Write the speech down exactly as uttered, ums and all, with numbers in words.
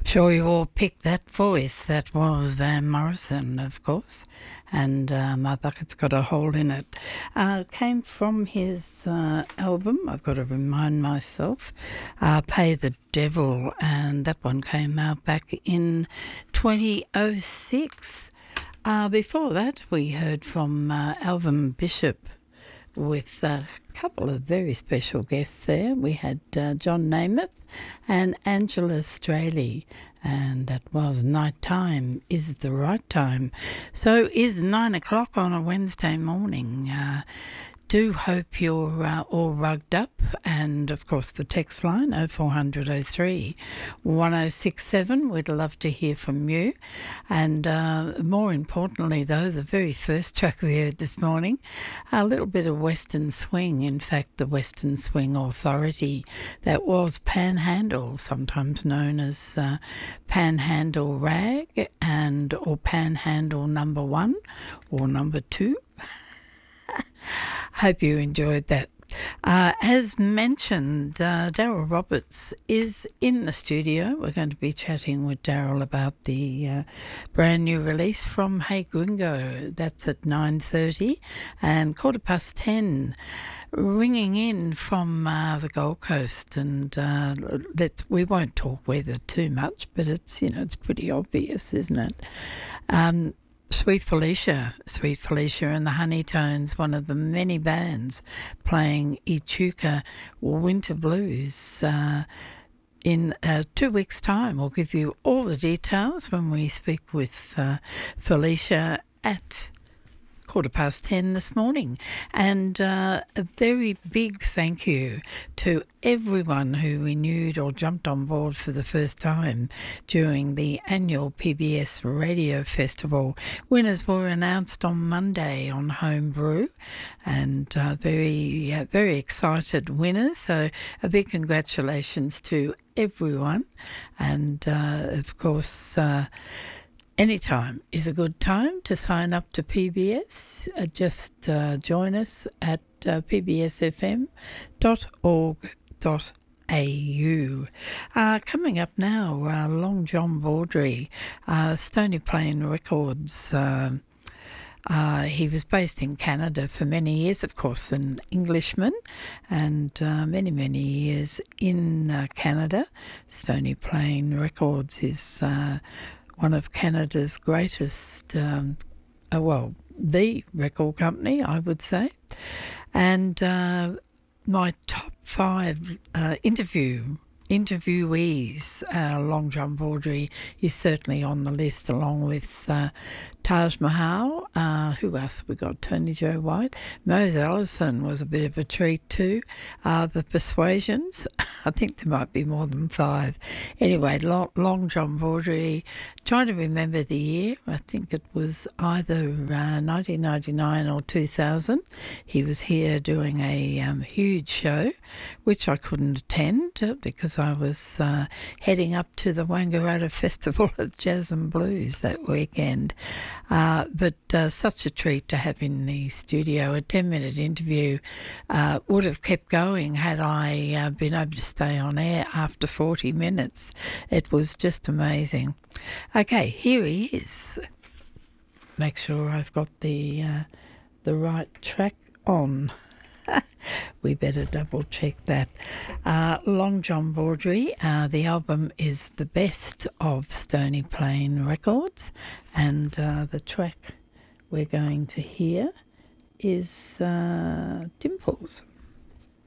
Sure you all picked that voice. That was Van Morrison, of course, and uh, My Bucket's Got a Hole in It. Uh, came from his uh, album, I've got to remind myself, uh, Pay the Devil, and that one came out back in twenty oh six. Uh, before that, we heard from uh, Alvin Bishop with a couple of very special guests there. We had uh, John Namath and Angela Straley, and that was Night Time is the Right Time. So is nine o'clock on a Wednesday morning. Uh, do hope you're uh, all rugged up, and of course the text line oh four hundred oh three one oh six seven. We'd love to hear from you, and uh, more importantly though, the very first track we heard this morning, a little bit of Western Swing. In fact, the Western Swing Authority, that was Panhandle, sometimes known as uh, Panhandle Rag and or Panhandle Number One or Number Two. Hope you enjoyed that. Uh, as mentioned, uh, Daryl Roberts is in the studio. We're going to be chatting with Daryl about the uh, brand new release from Hey Gringo. That's at nine thirty, and quarter past ten, ringing in from uh, the Gold Coast. And uh, let's, we won't talk weather too much, but it's, you know, it's pretty obvious, isn't it? Um, Sweet Felicia, Sweet Felicia and the Honeytones, one of the many bands playing Echuca Winter Blues uh, in uh, two weeks' time. We'll give you all the details when we speak with uh, Felicia at quarter past ten this morning. And uh, a very big thank you to everyone who renewed or jumped on board for the first time during the annual P B S Radio Festival. Winners were announced on Monday on Homebrew, and uh, very, uh, very excited winners. So a big congratulations to everyone. And uh, of course, uh, anytime is a good time to sign up to P B S. Uh, just uh, join us at uh, p b s f m dot org dot a u. Uh, coming up now, uh, Long John Baldry, uh, Stony Plain Records. Uh, uh, he was based in Canada for many years, of course, an Englishman, and uh, many, many years in uh, Canada. Stony Plain Records is Uh, one of Canada's greatest, um, uh, well, the record company, I would say. And uh, my top five uh, interview interviewees, uh, Long John Baldry is certainly on the list, along with uh, Taj Mahal. Uh, who else we got? Tony Joe White. Mose Allison was a bit of a treat too. Uh, the Persuasions. I think there might be more than five. Anyway, Long, Long John Baldry. Trying to remember the year. I think it was either uh, nineteen ninety-nine or two thousand. He was here doing a um, huge show, which I couldn't attend uh, because I was uh, heading up to the Wangaratta Festival of Jazz and Blues that weekend. Uh, but uh, such a treat to have in the studio. A ten-minute interview uh, would have kept going had I uh, been able to stay on air after forty minutes. It was just amazing. Okay, here he is. Make sure I've got the uh, the right track on. We better double check that. Uh, Long John Baldry, uh, the album is The Best of Stony Plain Records, and uh, the track we're going to hear is uh, Dimples.